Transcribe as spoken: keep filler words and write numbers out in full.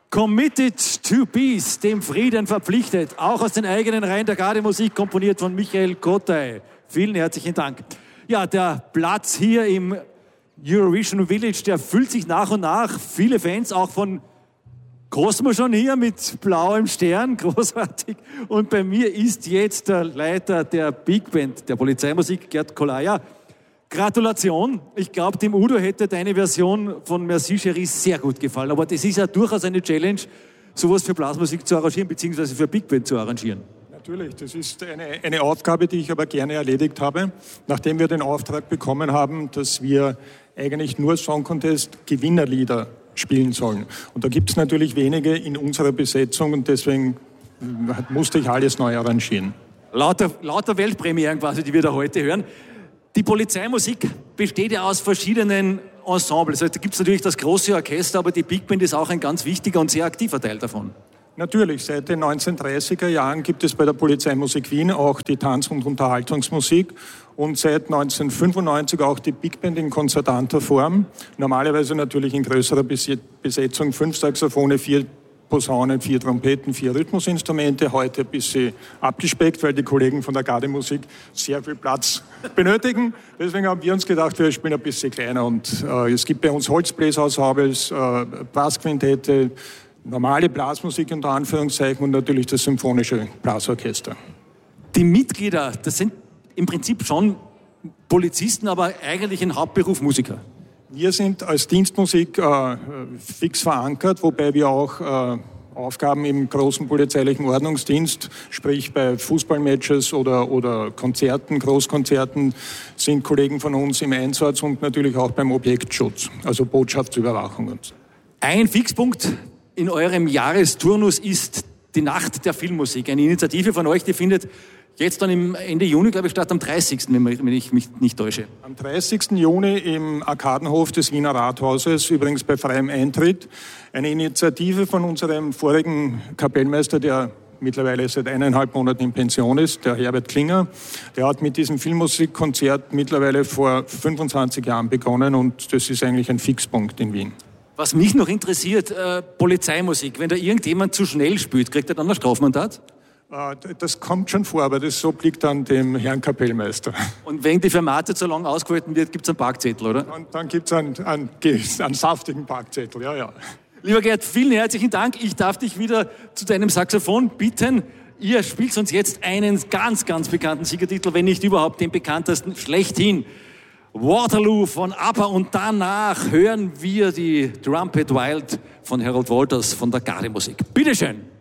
Committed to Peace, dem Frieden verpflichtet, auch aus den eigenen Reihen der Gardemusik, komponiert von Michael Kotay. Vielen herzlichen Dank. Ja, der Platz hier im Eurovision Village, der füllt sich nach und nach. Viele Fans, auch von Cosmo schon hier mit blauem Stern, großartig. Und bei mir ist jetzt der Leiter der Big Band der Polizeimusik, Gerd Kolaya. Gratulation. Ich glaube, dem Udo hätte deine Version von Merci Chérie sehr gut gefallen. Aber das ist ja durchaus eine Challenge, sowas für Blasmusik zu arrangieren, beziehungsweise für Big Band zu arrangieren. Natürlich, das ist eine, eine Aufgabe, die ich aber gerne erledigt habe, nachdem wir den Auftrag bekommen haben, dass wir eigentlich nur Song Contest Gewinnerlieder spielen sollen. Und da gibt es natürlich wenige in unserer Besetzung und deswegen musste ich alles neu arrangieren. Lauter, lauter Weltpremieren quasi, die wir da heute hören. Die Polizeimusik besteht ja aus verschiedenen Ensembles. Also da gibt es natürlich das große Orchester, aber die Big Band ist auch ein ganz wichtiger und sehr aktiver Teil davon. Natürlich, seit den neunzehnhundertdreißiger Jahren gibt es bei der Polizeimusik Wien auch die Tanz- und Unterhaltungsmusik und seit neunzehnhundertfünfundneunzig auch die Big Band in konzertanter Form. Normalerweise natürlich in größerer Besetzung, fünf Saxophone, vier Posaunen, vier Trompeten, vier Rhythmusinstrumente. Heute ein bisschen abgespeckt, weil die Kollegen von der Gardemusik sehr viel Platz benötigen. Deswegen haben wir uns gedacht, wir spielen ein bisschen kleiner. Und äh, es gibt bei uns Holzbläsensembles, äh, Blaskquintette, normale Blasmusik unter Anführungszeichen und natürlich das symphonische Blasorchester. Die Mitglieder, das sind im Prinzip schon Polizisten, aber eigentlich in Hauptberuf Musiker. Wir sind als Dienstmusik äh, fix verankert, wobei wir auch äh, Aufgaben im großen polizeilichen Ordnungsdienst, sprich bei Fußballmatches oder, oder Konzerten, Großkonzerten, sind Kollegen von uns im Einsatz und natürlich auch beim Objektschutz, also Botschaftsüberwachung und so. Ein Fixpunkt in eurem Jahresturnus ist die Nacht der Filmmusik. Eine Initiative von euch, die findet jetzt dann im Ende Juni, glaube ich, statt am dreißigsten, wenn ich mich nicht täusche. Am dreißigsten Juni im Arkadenhof des Wiener Rathauses, übrigens bei freiem Eintritt. Eine Initiative von unserem vorigen Kapellmeister, der mittlerweile seit eineinhalb Monaten in Pension ist, der Herbert Klinger. Der hat mit diesem Filmmusikkonzert mittlerweile vor fünfundzwanzig Jahren begonnen und das ist eigentlich ein Fixpunkt in Wien. Was mich noch interessiert, äh, Polizeimusik. Wenn da irgendjemand zu schnell spielt, kriegt er dann ein Strafmandat? Das kommt schon vor, aber das obliegt dann dem Herrn Kapellmeister. Und wenn die Fermate zu lang ausgehalten wird, gibt es einen Parkzettel, oder? Und dann gibt es einen, einen, einen saftigen Parkzettel, ja, ja. Lieber Gerd, vielen herzlichen Dank. Ich darf dich wieder zu deinem Saxophon bitten. Ihr spielt uns jetzt einen ganz, ganz bekannten Siegertitel, wenn nicht überhaupt den bekanntesten schlechthin. Waterloo von ABBA und danach hören wir die Trumpet Wild von Harold Walters von der Gardemusik. Bitteschön.